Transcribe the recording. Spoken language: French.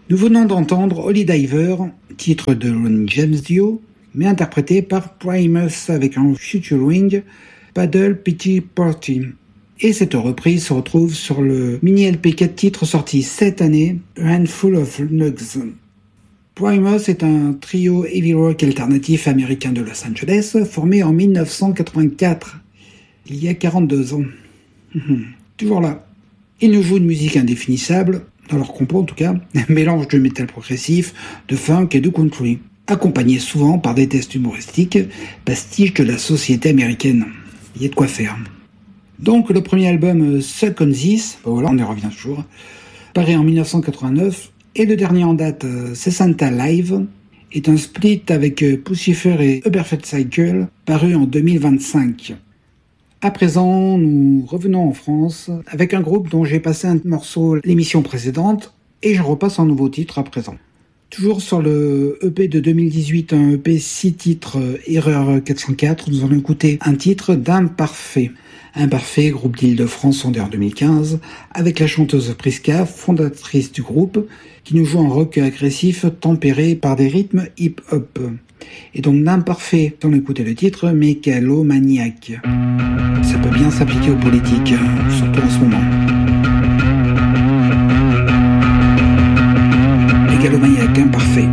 Nous venons d'entendre Holy Diver, titre de Ronnie James Dio, mais interprété par Primus avec un featuring Paddle Pity Party. Et cette reprise se retrouve sur le mini LP 4 titres sorti cette année, A Handful of Nugs. Primus est un trio heavy rock alternatif américain de Los Angeles formé en 1984, il y a 42 ans. Toujours là. Ils nous jouent une musique indéfinissable, dans leur compo en tout cas, un mélange de métal progressif, de funk et de country, accompagné souvent par des tests humoristiques, pastiches de la société américaine. Il y a de quoi faire. Donc le premier album Suck on This, voilà, on y revient toujours, paraît en 1989, et le dernier en date, c'est Santa Live, est un split avec Puscifer et A Perfect Cycle, paru en 2025. À présent, nous revenons en France avec un groupe dont j'ai passé un morceau l'émission précédente, et je repasse un nouveau titre à présent. Toujours sur le EP de 2018, un EP 6 titres, Erreur 404, nous allons écouter un titre d'Imparfait. Imparfait, groupe d'Île-de-France fondé en 2015, avec la chanteuse Priska, fondatrice du groupe, qui nous joue un rock agressif tempéré par des rythmes hip-hop. Et donc d'Imparfait, on écoutait le titre, Mégalomaniaque. Ça peut bien s'appliquer aux politiques, surtout en ce moment. Mégalomaniaque, Imparfait.